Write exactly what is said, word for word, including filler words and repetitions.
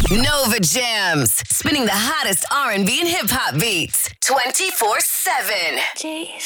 Nova Jams, spinning the hottest R and B and hip hop beats twenty-four seven. Jeez.